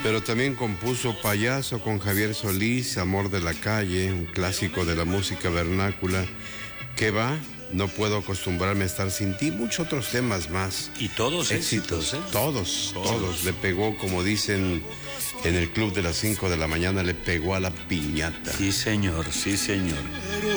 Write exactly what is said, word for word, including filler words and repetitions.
Pero también compuso Payaso con Javier Solís, Amor de la Calle, un clásico de la música vernácula, ¿Qué va? No puedo acostumbrarme a estar sin ti, muchos otros temas más. Y todos éxitos, éxitos ¿eh? Todos, todos, todos. Le pegó, como dicen en el club de las cinco de la mañana, le pegó a la piñata. Sí, señor, sí, señor.